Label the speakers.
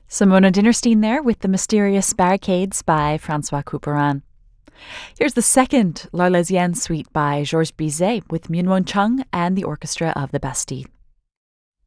Speaker 1: Simona Dinnerstein there with The Mysterious Barricades by Francois Couperin. Here's the second L'Arlésienne suite by Georges Bizet with Myung Whun Chung and the Orchestra of the Bastille.